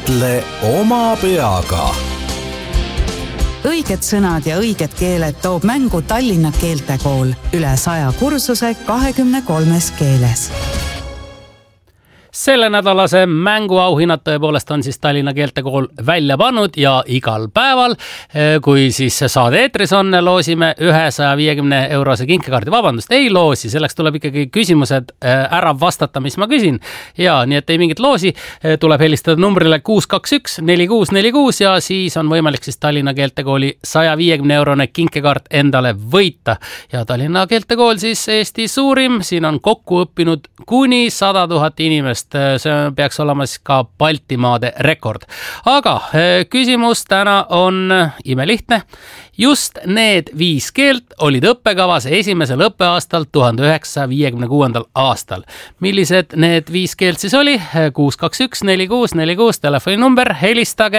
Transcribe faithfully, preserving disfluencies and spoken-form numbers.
mõtle oma peaga. Õiged sõnad ja õiged keeled toob mängu Tallinna keeltekool. Üle saja kursuse kahekümne kolmes keeles. Selle nädalase mänguauhinnad tõepoolest on siis Tallinna keeltekool välja pannud ja igal päeval, kui siis saade eetris on, loosime ühesaja viiekümne eurose kinkekaardi. Vabandust, ei loosi, selleks tuleb ikkagi küsimused ära vastata, mis ma küsin. Ja nii, et ei mingit loosi, tuleb helistada numbrile kuus kaks üks neli kuus neli kuus ja siis on võimalik siis Tallinna keeltekooli saja viiekümne eurone kinkekaart endale võita. Ja Tallinna keeltekool siis Eesti suurim, siin on kokku õppinud kuni sada tuhat inimest. See peaks olema siis ka Baltimaade rekord. Aga küsimus täna on imelihtne. Just need viis keelt olid õppekavas esimesel õppeaastal tuhande üheksasaja viiekümne kuuendal aastal. Millised need viis keelt siis oli? kuus kaks üks neli kuus neli kuus telefoninumber, helistage